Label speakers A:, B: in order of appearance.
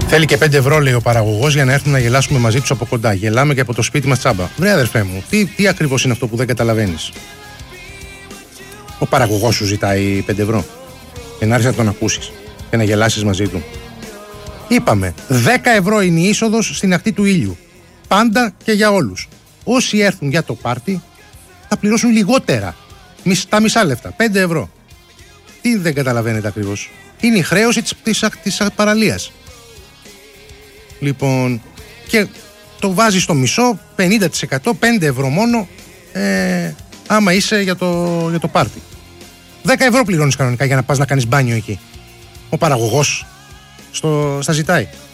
A: Θέλει και 5 ευρώ, λέει ο παραγωγός, για να έρθουμε να γελάσουμε μαζί τους από κοντά. Γελάμε και από το σπίτι μας τσάμπα. Βρε αδερφέ μου, τι ακριβώς είναι αυτό που δεν καταλαβαίνεις? Ο παραγωγός σου ζητάει 5 ευρώ και να έρθεις να τον ακούσεις και να γελάσεις μαζί του. Είπαμε, 10 ευρώ είναι η είσοδος στην ακτή του ήλιου. Πάντα και για όλους. Όσοι έρθουν για το πάρτι θα πληρώσουν λιγότερα. Τα μισά λεφτά, 5 ευρώ. Τι δεν καταλαβαίνετε ακριβώς? Είναι η χρέωση της παραλίας. Λοιπόν, και το βάζει στο μισό, 50%, 5 ευρώ μόνο, άμα είσαι για το πάρτι. 10 ευρώ πληρώνεις κανονικά για να πας να κάνεις μπάνιο εκεί. Ο παραγωγός στα ζητάει.